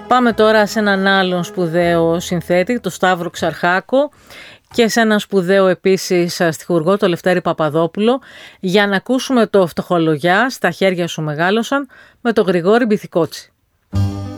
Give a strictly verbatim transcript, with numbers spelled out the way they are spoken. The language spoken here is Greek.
Πάμε τώρα σε έναν άλλον σπουδαίο συνθέτη, τον Σταύρο Ξαρχάκο, και σε έναν σπουδαίο επίσης στιχουργό, το Λευτέρη Παπαδόπουλο, για να ακούσουμε το «Φτωχολογιά, στα χέρια σου μεγάλωσαν» με τον Γρηγόρη Μπιθικότσι.